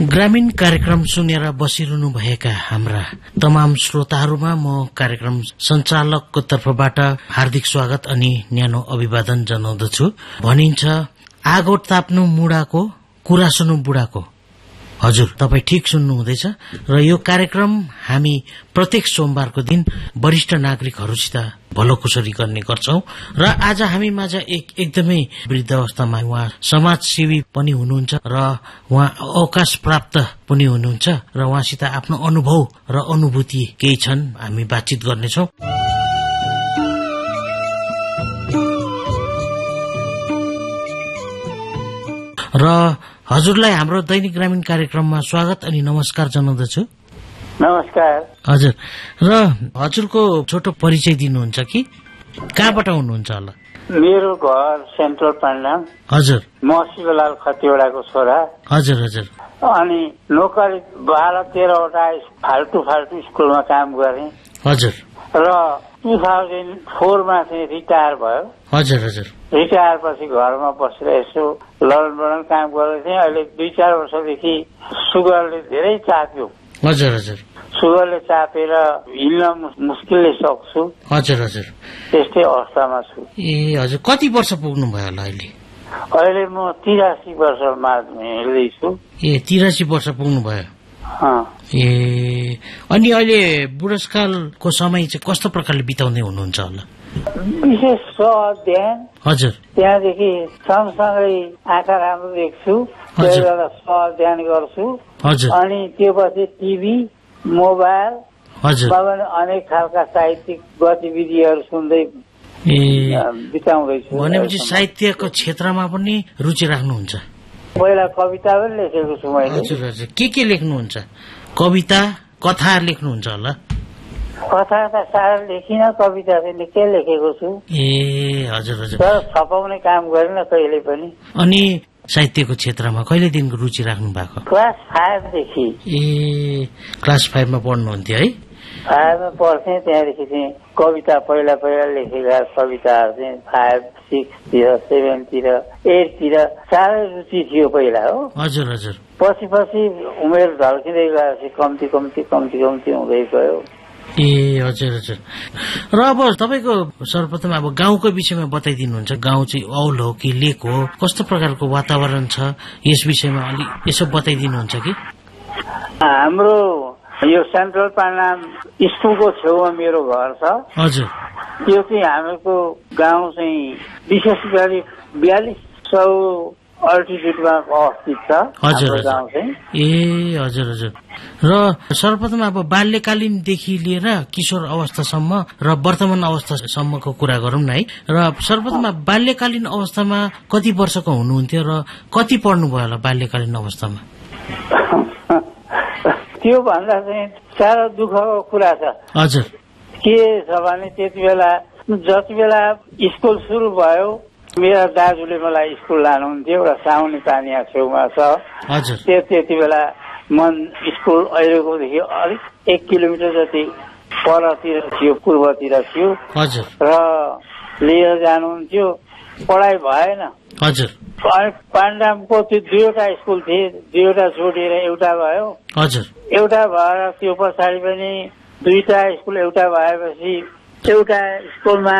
ग्रामीण कार्यक्रम सुनेर बसिरहनुभएका हाम्रा तमाम श्रोताहरूमा म कार्यक्रम सञ्चालकको तर्फबाट हार्दिक स्वागत अनि न्यानो अभिवादन जनाउँदछु। भनिन्छ आगो ताप्नु मुढाको, कुरा सुन्नु बुढाको। हजुर, तपाई ठिक सुन्नुहुँदैछ र यो कार्यक्रम हामी प्रत्येक सोमबारको दिन वरिष्ठ नागरिकहरूसित भलोकुशली गर्ने गर्छौं र आज हामी माझ एकदमै वृद्ध अवस्थामा उहाँ समाजसेवी पनि हुनुहुन्छ र उहाँ अवकाश प्राप्त पनि हुनुहुन्छ र उहाँसित आफ्नो अनुभव र अनुभूति केही छन्, हामी बातचित गर्नेछौं। र हजुरलाई हाम्रो दैनिक ग्रामीण कार्यक्रममा स्वागत अनि नमस्कार जनाउँदछु। नमस्कार। हजुर, र हजुरको छोटो परिचय दिनुहुन्छ कि कहाँबाट हुनुहुन्छ होला? मेरो घर सेन्ट्रल पाण्डा। हजुर। म शिवलाल खतिवड़ाको छोरा। हजुर हजुर। अनि नोकरी 12-13वटा फाल्टु स्कुलमा काम गरे। हजुर। र 2004मा चाहिँ रिटायर भयो। हजुर हजुर। रिटायर पछि घरमा बसेर यसो लडन बडन काम गर्दै थिएँ। अहिले 2-4 वर्षदेखि सुगरले धेरै चाप्यो। हजुर हजुर। सुगरले चापेर हिँड्न मुस्किलले सक्छु। हजुर हजुर। त्यस्तै अवस्थामा छु। ए हजुर, कति वर्ष पुग्नु भयो होला अहिले? अहिले म 83 वर्षमा हिँड्दैछु। ए 83 वर्ष पुग्नु भयो। ए अनि अहिले बुढेसकालको समय चाहिँ कस्तो प्रकारले बिताउँदै हुनुहुन्छ होला? विशेष अध्ययन। हजुर। त्यहाँदेखि सँगसँगै आँखा राम्रो देख्छु, त्यही बेला अध्ययन गर्छु। हजुर। अनि त्यो पछि टिभी, मोबाइल, हजुर, अनेक खालका साहित्यिक गतिविधिहरू सुन्दै बिताउँदैछु। भनेपछि साहित्यको क्षेत्रमा पनि रुचि राख्नुहुन्छ? पहिला कविता पनि लेखेको छु मैले। हजुर हजुर। के लेख्नुहुन्छ? कविता, कथा लेख्नुहुन्छ होला? कथा त साह्रै लेखिनँ, कविता चाहिँ के लेखेको छु। ए हजुर हजुर। तर छपाउने काम गरेन कहिले पनि। अनि साहित्यको क्षेत्रमा कहिलेदेखिको रुचि राख्नु भएको? क्लास 5 देखि। ए क्लास 5 मा पढ्नुहुन्थ्यो है? 5 मा पढ्थेँ। त्यहाँदेखि चाहिँ कविता पहिला लेखेका कविताहरू चाहिँ 5, 6 तिर, 7 तिर, 8 तिर साह्रै रुचि थियो पहिला हो। हजुर हजुर। पछि उमेर ढल्किँदै गएपछि कम्ती हुँदै गयो। ए हजुर हजुर। र अब तपाईको सर्वप्रथम अब गाउँको विषयमा बताइदिनुहुन्छ। गाउँ चाहिँ औल हो कि लेक हो, कस्तो प्रकारको वातावरण छ, यस विषयमा अलि यसो बताइदिनुहुन्छ कि? हाम्रो यो सेन्ट्रल पाण्डा स्कुलको छेउमा मेरो घर छ। हजुर। त्यो चाहिँ हाम्रो गाउँ चाहिँ विशेष गरी 4200 अल्टिट्युडमा अवस्थित छ। हजुर गाउँ चाहिँ। ए हजुर हजुर। र सर्वप्रथम अब बाल्यकालीनदेखि लिएर किशोर अवस्थासम्म र वर्तमान अवस्थासम्मको कुरा गरौँ न है। र सर्वप्रथम बाल्यकालीन अवस्थामा कति वर्षको हुनुहुन्थ्यो र कति पढ्नुभयो होला बाल्यकालीन अवस्थामा? त्यो भन्दा चाहिँ साह्रो दुःखको कुरा छ। हजुर। के छ भने त्यति बेला जति बेला स्कुल सुरु भयो, मेरा दाजुले मलाई स्कुल लानुहुन्थ्यो। एउटा साउनी पानी छेउमा छ। हजुर। त्यति बेला स्कुल अहिलेकोदेखि अलिक 1 किलोमिटर जति परतिर थियो, पूर्वतिर थियो। हजुर। र लिएर जानुहुन्थ्यो, पढाइ भएन। हजुर। अनि पाण्डामको त्यो 2वटा स्कुल थिए, 2वटा छोडेर एउटा भयो। हजुर। एउटा भएर त्यो पछाडि पनि 2टा स्कुल एउटा भएपछि एउटा स्कुलमा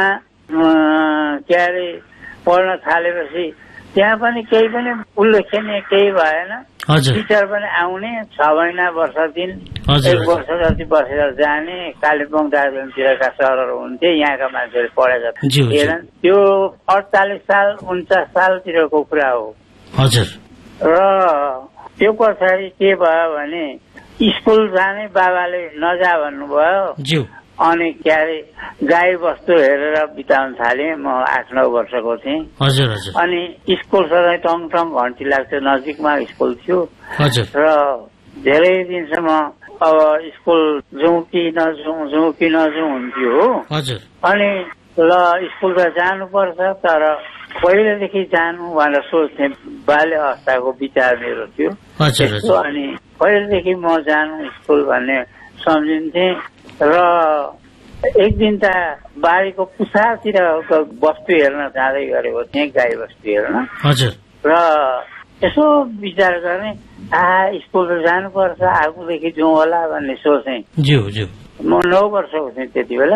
पढ्न थालेपछि त्यहाँ पनि केही पनि उल्लेखनीय केही भएन। टिचर पनि आउने 6 महिना वर्ष दिन 1 वर्ष जति बसेर जाने। कालेबुङ दार्जिलिङतिरका सरहरू हुन्थे, यहाँका मान्छेले पढेका थिएनन्। त्यो 48 साल 49 सालतिरको कुरा हो। हजुर। र त्यो पछाडि के भयो भने स्कुल जाने बाबाले नजा भन्नुभयो। अनि गाई बस्तु हेरेर बिताउन थाले। म 8-9 वर्षको थिएँ। हजुर हजुर। अनि स्कुल सधैँ टङ घन्टी लाग्थ्यो, नजिकमा स्कुल थियो। हजुर। र धेरै दिनसम्म अब स्कुल जाउँ कि नजाउँ हुन्थ्यो हो। हजुर। अनि ल स्कुल त जानुपर्छ, तर पहिलेदेखि जानु भनेर सोच्थेँ। बाल्य अवस्थाको विचार मेरो थियो। अनि पहिलेदेखि म जानु स्कुल भन्ने सम्झिन्थे। र एक दिन त बारीको पुछारतिर बस्तु हेर्न जाँदै गरेको थिएँ, गाई बस्तु हेर्न। हजुर। र यसो विचार गर्ने स्कुल त जानुपर्छ आगोदेखि जाउँ होला भन्ने सोचेँ। म 9 वर्षको थिएँ त्यति बेला।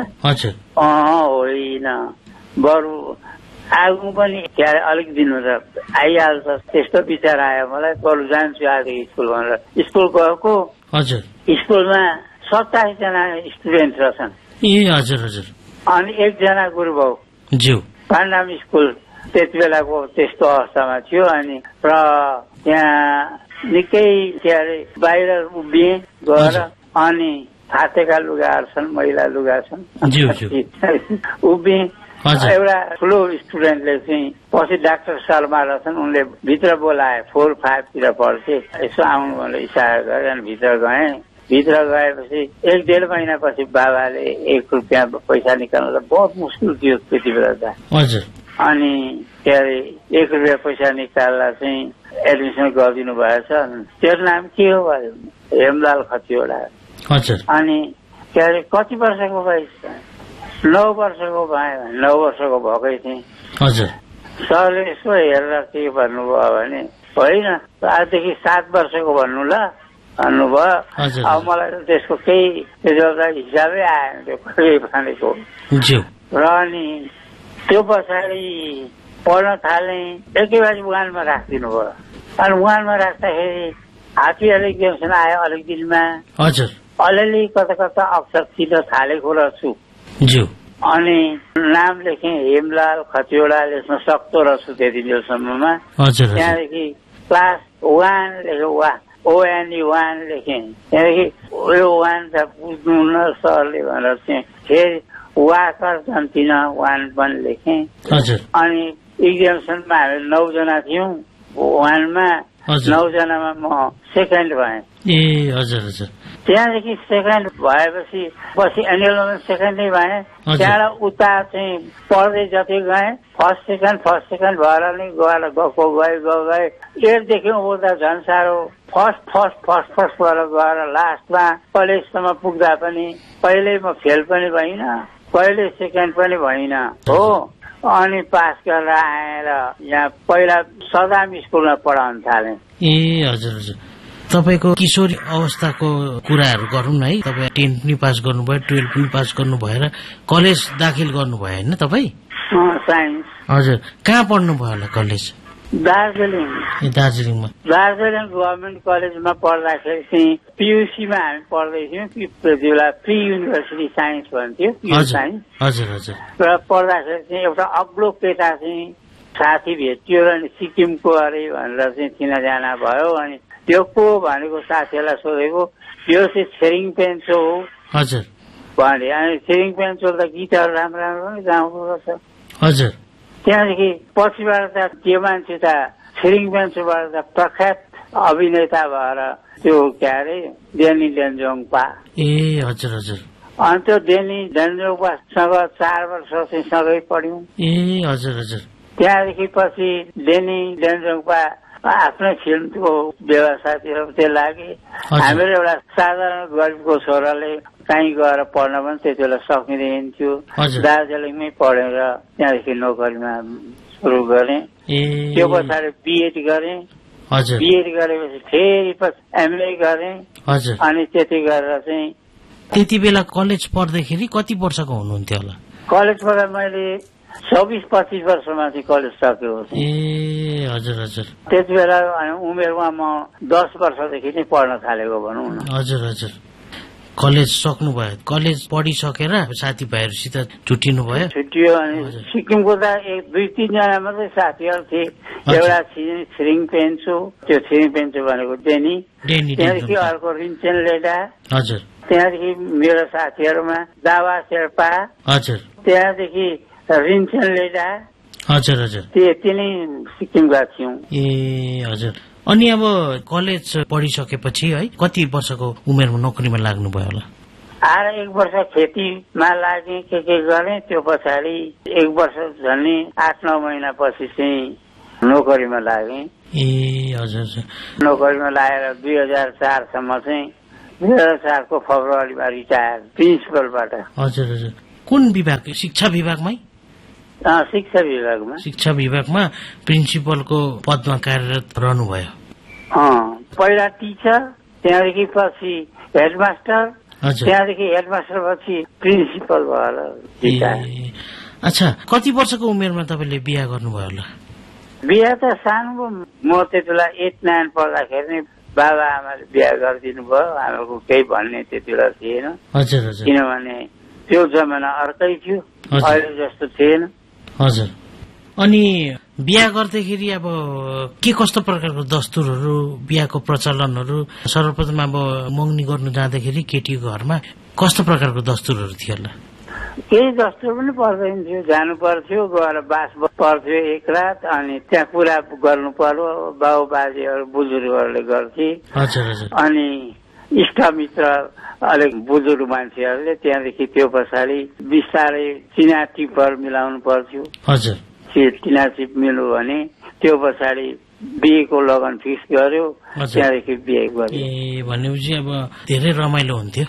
होइन बरु आगो पनि अलिक दिनु त आइहाल्छ त्यस्तो विचार आयो मलाई। बरु जान्छु आजदेखि स्कुल भनेर स्कुल गएको। स्कुलमा 27 जना स्टुडेन्ट रहेछन्। अनि 1 जना गुरुबाउ पाण्डाम स्कुल त्यति बेलाको त्यस्तो अवस्थामा थियो। अनि र त्यहाँ निकै बाहिर उभिए गएर अनि फाटेका लुगाहरू छन्, मैला लुगा छन् उभिए। एउटा ठुलो स्टुडेन्टले चाहिँ पछि डाक्टर शर्मा रहेछन्, उनले भित्र बोलाए 4-5 तिर पढ्थे। यसो आउनु भनेर इसारा गरे अनि भित्र गए। भित्र गएपछि 1-1.5 महिनापछि बाबाले 1 रुपियाँ पैसा निकाल्नु त बहुत मुस्किल थियो त्यति बेला त। अनि 1 रुपियाँ पैसा निकाल्दा चाहिँ एडमिसन गरिदिनु भएछ। तेरो नाम के हो भन्यो, हेमलाल खतिवडा। अनि कति वर्षको भएछ? 9 वर्षको भए। 9 वर्षको भएकै थिएँ। सरले यसो हेरेर के भन्नुभयो भने होइन आजदेखि 7 वर्षको भन्नु ल भन्नुभयो। अब मलाई त त्यसको केही हिसाबै आएन त्यो कहिले भनेको। र अनि त्यो पछाडि पढ्न थालेँ। एकै उहानमा राखिदिनु भयो। अनि उहानमा राख्दाखेरि हाती अलिक गेम्सन आयो अलिक दिनमा। अलिअलि कता कता अक्षर चिन्न थालेको रहेछु। अनि नाम लेखेँ हेमलाल खतिवडा लेख्न सक्दो रहेछु त्यति बेलासम्ममा। त्यहाँदेखि क्लास 1 लेखेँ ONE 1 लेखेँ। त्यहाँदेखि यो 1 त बुझ्नु न सरले भनेर चाहिँ फेरि वाकर जन्तिन 1 पनि लेखेँ। अनि इक्जामसनमा हामी 9 जना थियौँ 1 मा। 9 जनामा म सेकेन्ड भएँ। त्यहाँदेखि सेकेन्ड भएपछि पछि एनुअलमा सेकेन्डै भएँ। त्यहाँबाट उता चाहिँ पढ्दै जति गएँ फर्स्ट सेकेन्ड भएर नै गए 8 देखि उता झन् साह्रो फर्स्ट भएर गएर लास्टमा कलेजसम्म पुग्दा पनि कहिले म फेल पनि भइनँ, कहिले सेकेन्ड पनि भइनँ हो। अनि पास गरेर आएर यहाँ पहिला सदाम स्कुलमा पढाउन थालेँ। तपाईको किशोरी अवस्थाको कुराहरू गरौँ न है। तपाईँ 10 पनि पास गर्नुभयो, 12 पनि पास गर्नु भएर कलेज दाखिल गर्नुभयो होइन तपाईँ? साइन्स। कहाँ पढ्नुभयो होला कलेज? दार्जिलिङमा गभर्मेन्ट कलेजमा पढ्दाखेरि चाहिँ PUCमा हामी पढ्दैथ्यौँ। त्यति बेला प्री युनिभर्सिटी साइन्स भन्थ्यो साइन्स। र पढ्दाखेरि चाहिँ एउटा अग्लो केटा चाहिँ साथी भेटियो अनि सिक्किमको अरे भनेर चाहिँ चिनाजाना भयो। अनि त्यो को भनेको साथीहरूलाई सोधेको यो चाहिँ छिरिङ पेन्चो हो भने। अनि छिरिङ पेन्चो त गीतहरू राम्रो नै गाउँदो रहेछ। त्यहाँदेखि पछिबाट त त्यो मान्छे त छिरिङ पेन्चोबाट त प्रख्यात अभिनेता भएर त्यो डेनी डेन्जोङपा। अनि त्यो डेनी डेन्जोङपासँग 4 वर्ष चाहिँ सँगै पढ्यौँ। त्यहाँदेखि पछि डेनी डेन्जोङपा आफ्नै फिल्मको व्यवसायतिर लागे। हाम्रो एउटा साधारण गरिबको छोराले कहीँ गएर पढ्न पनि त्यति बेला सकिँदैन थियो। दार्जिलिङमै पढेर त्यहाँदेखि नोकरीमा सुरु गरेँ। त्यो पछाडि बिएड गरेँ। बिएड गरेपछि फेरि MA गरेँ। अनि त्यति गरेर चाहिँ त्यति बेला कलेज पढ्दाखेरि कति वर्षको हुनुहुन्थ्यो होला? कलेज पढ्दा मैले 24-25 वर्षमा चाहिँ कलेज सकेको थिएँ। त्यति बेला उमेरमा म 10 वर्षदेखि नै पढ्न थालेको भनौँ न। कलेज सक्नुभयो, कलेज पढिसकेर साथीभाइहरूसित छुट्टिनु भयो? छुट्टियो। अनि सिक्किमको त 1-2-3 जना मात्रै साथीहरू थिए। एउटा छिरिङ पेन्चो, त्यो छिरिङ पेन्चो भनेको डेनी। त्यहाँदेखि अर्को रिन्चेन लेडा। त्यहाँदेखि मेरो साथीहरूमा दावा शेर्पा। त्यहाँदेखि रिन्चेन लेडा। त्यति नै सिक्किमका थियौँ। अनि अब कलेज पढिसकेपछि है कति वर्षको उमेरमा नोकरीमा लाग्नुभयो होला? 1 वर्ष खेतीमा लागेँ, के गरेँ। त्यो पछाडि 1 वर्ष झन्डै 8-9 महिनापछि चाहिँ नोकरीमा लागेँ। नोकरीमा लागेर 2004 सम्म चाहिँ 2004 को फेब्रुअरीमा रिटायर प्रिन्सिपलबाट। कुन विभाग? शिक्षा विभागमै? शिक्षा विभागमा प्रिन्सिपलको पदमा कार्यरत रहनुभयो। पहिला टिचर, त्यहाँदेखि पछि हेडमास्टर, त्यहाँदेखि हेडमास्टर पछि प्रिन्सिपल भएर। अच्छा, कति वर्षको उमेरमा तपाईँले बिहा गर्नुभयो होला? बिहा त सानो, म त्यति बेला 8-9 पढ्दाखेरि नै बाबा आमाले बिहा गरिदिनु भयो। हामीहरूको केही भन्ने त्यति बेला थिएन। हजुर हजुर। किनभने त्यो जमाना अर्कै थियो, अहिले जस्तो थिएन। हजुर। अनि बिहा गर्दाखेरि अब के कस्तो प्रकारको दस्तुरहरू, बिहाको प्रचलनहरू, सर्वप्रथम अब मगनी गर्नु जाँदाखेरि केटीको घरमा कस्तो प्रकारको दस्तुरहरू थियो होला? केही दस्तुर पनि पर्दैन थियो, जानु पर्थ्यो, गएर बास पर्थ्यो एक रात, अनि त्यहाँ कुरा गर्नु पर्यो, बाउ बाजेहरू बुजुर्गहरूले गर्थे। अनि इष्टमित्र अलिक बुजुर्ग मान्छेहरूले, त्यहाँदेखि त्यो पछाडि बिस्तारै चिना टिपहरू मिलाउनु पर्थ्यो। चिना टिप मिल्यो भने त्यो पछाडि बिहेको लगन फिक्स गर्यो, त्यहाँदेखि बिहे गर्यो। भनेपछि अब धेरै रमाइलो हुन्थ्यो।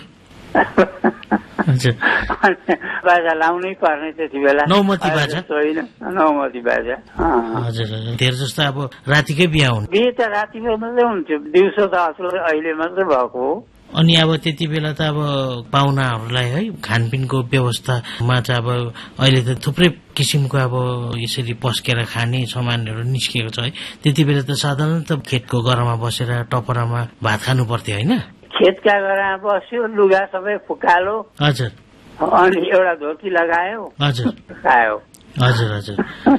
बाजा लाउनै पर्ने त्यति बेला, नौमती बाजा। नौमती बाजा। हजुर हजुर। धेरै जस्तो अब रातिकै बिहा हुन्? बिहे त रातिकै मात्रै हुन्थ्यो, दिउँसो त अहिले मात्रै भएको हो। अनि अब त्यति बेला त अब पाहुनाहरूलाई है खानपिनको व्यवस्थामा चाहिँ अब अहिले त थुप्रै किसिमको अब यसरी पस्केर खाने सामानहरू निस्किएको छ है। त्यति बेला त साधारणतः खेतको गरमा बसेर टपरामा भात खानु पर्थ्यो होइन? खेतका घरमा बस्यो, लुगा सबै फुकालो। हजुर। अनि एउटा धोती लगायो। हजुर। खायो। हजुर हजुर।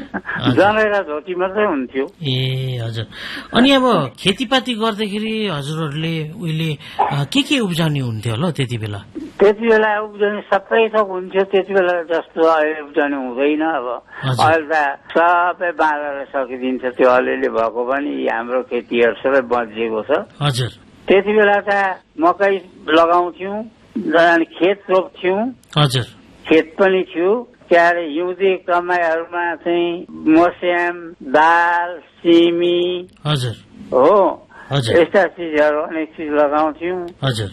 जनै र धोती मात्रै हुन्थ्यो। हजुर। अनि अब खेतीपाती गर्दाखेरि हजुरहरूले उहिले के उब्जाउने हुन्थ्यो होला त्यति बेला? त्यति बेला उब्जाउने सबै थोक हुन्थ्यो, त्यति बेला जस्तो अहिले उब्जाउने हुँदैन। अब अहिले त सबै बाँधेर सकिदिन्छ, त्यो अलिअलि भएको पनि हाम्रो खेतीहरू सबै बचिएको छ। हजुर। त्यति बेला त मकै लगाउँथ्यौं, खेत रोप्थ्यौं। हजुर। खेत पनि थियो। त्यहाँ हिउँदे कमाइहरूमा चाहिँ मस्याम, दाल, सिमी हो, यस्ता चिजहरू अनेक चिज लगाउँथ्यौं।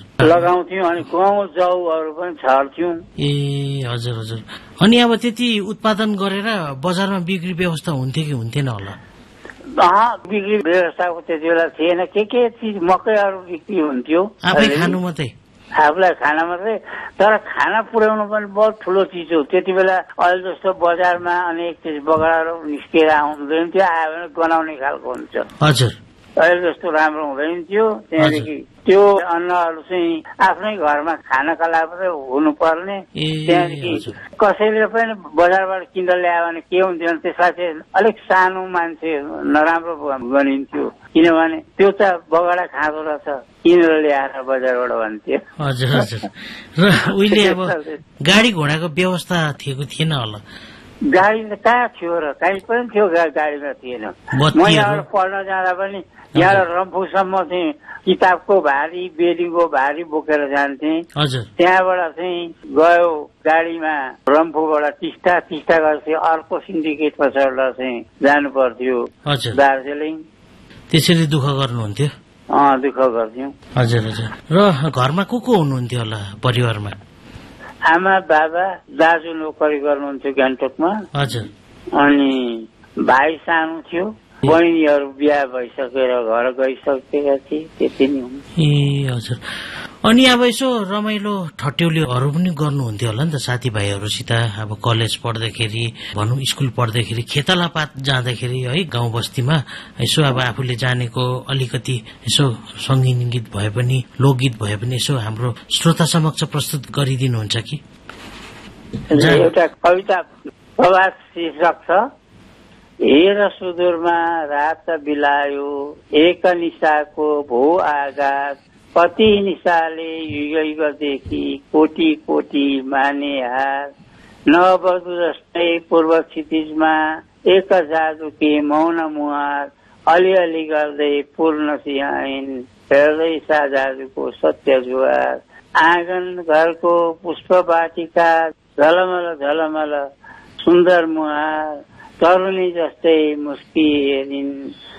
अनि गहुँ जौहरू पनि छर्थ्यौं। हजुर हजुर। अनि अब त्यति उत्पादन गरेर बजारमा बिक्री व्यवस्था हुन्थ्यो कि हुन्थेन होला? बिक्री व्यवस्थाको त्यति बेला थिएन। के चिज मकैहरू बिक्री हुन्थ्यो, आफै खानु मात्रै, आफूलाई खाना मात्रै। तर खाना पुर्याउनु पनि बहुत ठुलो चिज हो। त्यति बेला अहिले जस्तो बजारमा अनेक चिज बगडाहरू निस्किएर आउँदैन थियो, आयो भने गनाउने खालको हुन्छ। हजुर। अहिले जस्तो राम्रो हुँदैन थियो। त्यहाँदेखि त्यो अन्नहरू चाहिँ आफ्नै घरमा खानाका लागि मात्रै हुनुपर्ने। त्यहाँदेखि कसैले पनि बजारबाट किनेर ल्यायो भने के हुन्थ्यो, त्यसलाई चाहिँ अलिक सानो मान्छे नराम्रो गनिन्थ्यो, किनभने त्यो त बगडा खाँदो रहेछ, किनेर ल्याएर बजारबाट भन्थ्यो। हजुर हजुर। र उहिले अब गाडी घोडाको व्यवस्था थिएको थिएन होला? गाडी त कहाँ थियो र, कहीँ पनि थियो, गाडीमा थिएन। म यहाँबाट पढ्न जाँदा पनि यहाँ रम्फूसम्म चाहिँ किताबको भारी, बेडीको भारी बोकेर जान्थे। त्यहाँबाट चाहिँ गयो गाडीमा रम्फूबाट टिस्टा गएपछि अर्को सिन्डिकेट पछाडि चाहिँ जानु पर्थ्यो दार्जिलिङ। त्यसरी दुःख गर्नुहुन्थ्यो? दुःख गर्थ्यौं। हजुर हजुर। र घरमा को हुनुहुन्थ्यो होला परिवारमा? आमा, बाबा, दाजु नोकरी गर्नुहुन्थ्यो गान्तोकमा। हजुर। अनि भाइ सानो थियो, बहिनीहरू बिहा भइसकेर घर गइसकेका थिए, त्यति नै हो। हजुर। अनि अब यसो रमाइलो ठट्यौलीहरू पनि गर्नुहुन्थ्यो होला नि त साथीभाइहरूसित? अब कलेज पढ्दाखेरि भनौँ, स्कुल पढ्दाखेरि, खेतालापात जाँदाखेरि है गाउँ बस्तीमा यसो अब आफूले जानेको अलिकति यसो सङ्गीत गीत भए पनि, लोकगीत भए पनि यसो हाम्रो श्रोता समक्ष प्रस्तुत गरिदिनुहुन्छ कि? एउटा कविता प्रवास शीर्षक छ। हेर सुदूरमा रात बिलायो, एक निशाको भो आघात, कति निशाले युगदेखि कोटी कोटी माने हार, नबदु जस्तै पूर्व क्षितिजमा एक जादुकी मौन मुहार, अलिअलि गर्दै पूर्ण सिंहाइन हेर्दै जादुको सत्य जुहार, आँगन घरको पुष्प वाटिका झलमल झलमल सुन्दर मुहार, तरुणी जस्तै मुस्किएलिन्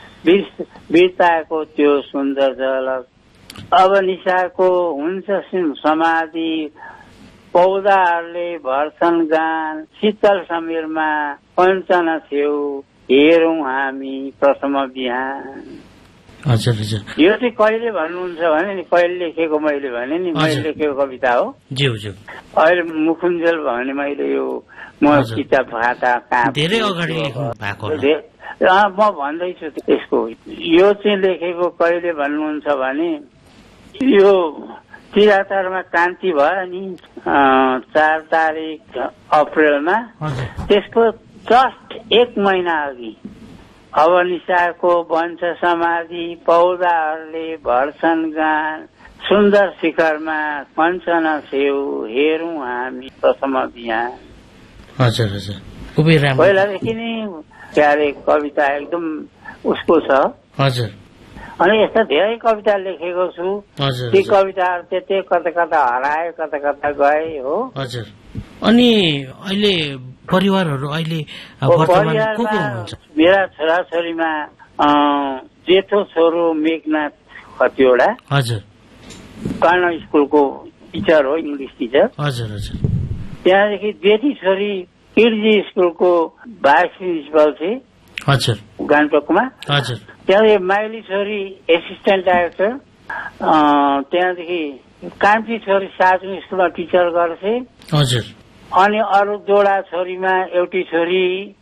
वीरताको त्यो सुन्दर झलक, अब निशाको हुन्छ समाधि पौधाहरूले भर्छन् गान शीतल समीरमा कञ्चन छेउ हेरौँ हामी प्रथम बिहान। हजुर हजुर, यो चाहिँ कहिले भन्नुहुन्छ भने नि कहिले लेखेको मैले भने नि मैले लेखेको कविता हो। ज्यू ज्यू, अहिले मुखुन्जेल भने मैले यो म किताब खाता कहाँ धेरै अगाडि लेख्नु भएको म भन्दैछु यसको यो चाहिँ लेखेको कहिले भन्नुहुन्छ भने यो 73मा क्रान्ति भयो नि 4 तारिक अप्रेलमा, त्यसको जस्ट 1 महिना अघि अब निशाको बन्छ समाधि पौधाहरूले भर्छन् गान सुन्दर शिखरमा कञ्चन छेउ हेरौँ हामी प्रथम बिहान। हजुर हजुर, खुबै राम्रो, पहिलादेखि नै क्यारे कविता एकदम उसको छ। हजुर, अनि यस्ता धेरै कविता लेखेको छु। ती कविताहरू त्यतै कता कता हराए कता कता गए हो। हजुर, अनि अहिले परिवारहरू अहिले वर्तमान को हुनुहुन्छ? मेरा छोराछोरीमा जेठो छोरो मेघनाथ खतिवडा, हजुर, कर्ण स्कुलको टिचर हो, इङ्ग्लिस टिचर। हजुर हजुर, त्यहाँदेखि जेठी छोरी किर्जी स्कुलको भाइस प्रिन्सिपल थिए, हजुर, गान्तोकमा। हजुर, त्यहाँदेखि माइली छोरी एसिस्टेन्ट डाइरेक्टर, त्यहाँदेखि कान्छी छोरी साजुङ स्कुलमा टिचर गर्थे। हजुर, अनि अरू जोडा छोरीमा एउटी छोरी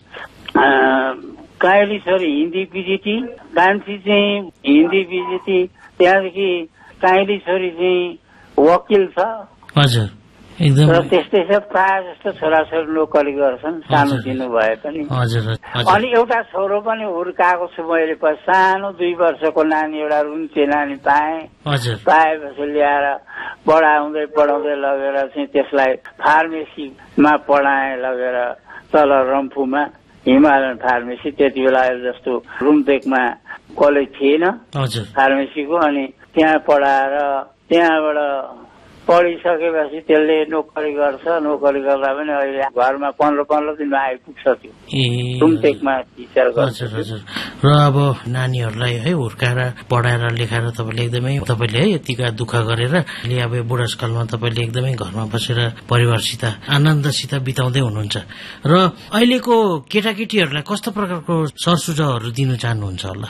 काइली छोरी हिन्दी पिजिटी, कान्छी चाहिँ हिन्दी पिजिटी, त्यहाँदेखि काइली छोरी चाहिँ वकिल छ। हजुर, एकदम र त्यस्तै छ। प्रायः जस्तो छोराछोरी नोकरी गर्छन् सानो दिनु भए पनि। अनि एउटा छोरो पनि हुर्काएको छु मैले, सानो 2 वर्षको नानी, एउटा रुन्चे नानी पाएँ। पाएपछि ल्याएर पढाउँदै लगेर चाहिँ त्यसलाई फार्मेसीमा पढाएँ, लगेर तल रम्फूमा हिमालयन फार्मेसी। त्यति बेला जस्तो रुम्तेकमा कलेज थिएन फार्मेसीको, अनि त्यहाँ पढाएर त्यहाँबाट पढिसकेपछि त्यसले नोकरी गर्छ। नोकरी गर्दा पनि अहिले घरमा 15 दिनमा आइपुग्छ त्यो रुम्तेकमा टिचर गर्छ। र अब नानीहरूलाई है हुर्काएर पढाएर लेखाएर तपाईँले है यतिका दुःख गरेर अब बुढास्थलमा तपाईँले एकदमै घरमा बसेर परिवारसित आनन्दसित बिताउँदै हुनुहुन्छ। र अहिलेको केटाकेटीहरूलाई कस्तो प्रकारको सरसुझावहरू दिन चाहनुहुन्छ होला?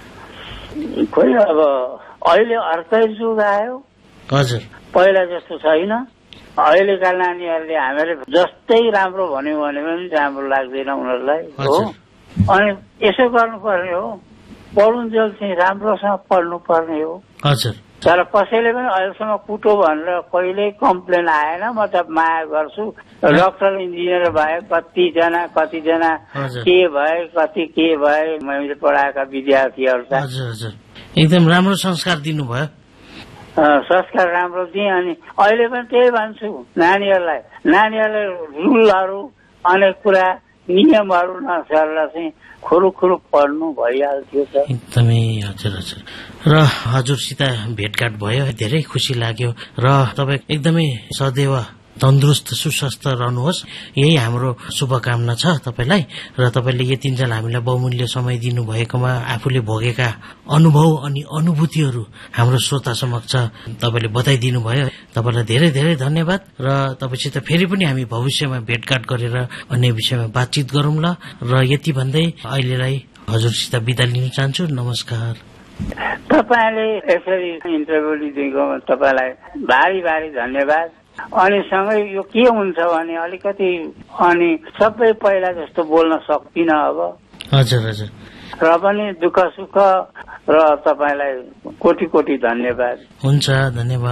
खोइ अब अहिले अर्कै जुग आयो। हजुर, पहिला जस्तो छैन। अहिलेका नानीहरूले हामीले जस्तै राम्रो भन्यो भने पनि राम्रो लाग्दैन उनीहरूलाई हो। अनि यसो गर्नुपर्ने हो, पढुन्जेल चाहिँ राम्रोसँग पढ्नु पर्ने हो। हजुर, तर कसैले पनि अहिलेसम्म कुटो भनेर कहिल्यै कम्प्लेन आएन। म त माया गर्छु। डक्टर इन्जिनियर भए कतिजना के भए के भए मैले पढाएका विद्यार्थीहरू त। एकदम राम्रो संस्कार दिनुभयो। संस्कार राम्रो दिएँ। अनि अहिले पनि त्यही भन्छु नानीहरूलाई रुलहरू अनेक कुरा नियमहरू नसरेर चाहिँ खुरुखुरु पढ्नु भइहाल्थ्यो त एकदमै। हजुर हजुर, र हजुरसित भेटघाट भयो, धेरै खुसी लाग्यो। र तपाईँ एकदमै सदैव तन्दुरुस्त सुस्वस्थ रहनुहोस्, यही हाम्रो शुभकामना छ तपाईलाई। र तपाईँले यतिन्जेल हामीलाई बहुमूल्य समय दिनुभएकोमा आफूले भोगेका अनुभव अनि अनुभूतिहरू हाम्रो श्रोता समक्ष तपाईँले बताइदिनु भयो। तपाईँलाई धेरै धेरै धन्यवाद। र तपाईँसित फेरि पनि हामी भविष्यमा भेटघाट गरेर अन्य विषयमा बातचित गरौँ ल। र यति भन्दै अहिलेलाई हजुरसित बिदा लिन चाहन्छु। नमस्कार। तपाईँले यसरी इन्टरभ्यू लिदिनुकोमा तपाईँलाई भारी भारी धन्यवाद। अनि सँगै यो के हुन्छ भने अलिकति अनि सबै पहिला जस्तो बोल्न सक्दिनँ अब। हजुर हजुर, र पनि दुःख सुख र तपाईँलाई कोटि कोटि धन्यवाद। हुन्छ, धन्यवाद।